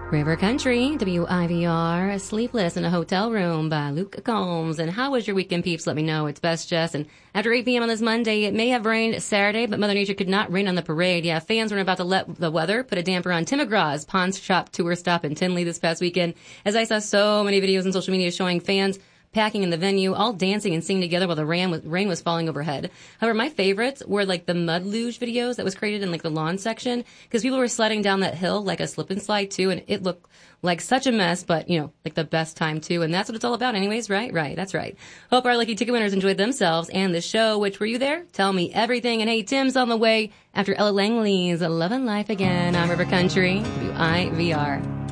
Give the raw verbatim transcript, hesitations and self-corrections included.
River Country, W I V R, Sleepless in a Hotel Room by Luke Combs. And how was your weekend, peeps? Let me know. It's Best Jess. And after eight p.m. on this Monday, it may have rained Saturday, but Mother Nature could not rain on the parade. Yeah, fans weren't about to let the weather put a damper on Tim McGraw's Pawn Shop Tour stop in Tinley this past weekend, as I saw so many videos on social media showing fans packing in the venue, all dancing and singing together while the rain was, rain was falling overhead. However, my favorites were like the mud luge videos that was created in like the lawn section, because people were sliding down that hill like a slip and slide too, and it looked like such a mess, but you know, like the best time too, and that's what it's all about anyways, right? Right, that's right. Hope our lucky ticket winners enjoyed themselves and the show, which were you there? Tell me everything, and hey, Tim's on the way after Ella Langley's Love and Life Again on River Country, W I V R.